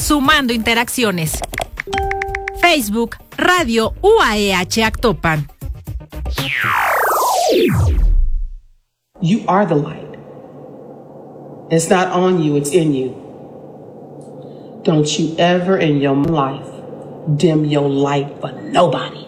sumando interacciones. Facebook, Radio UAEH Actopan. You are the light. It's not on you, it's in you. Don't you ever in your life dim your light for nobody.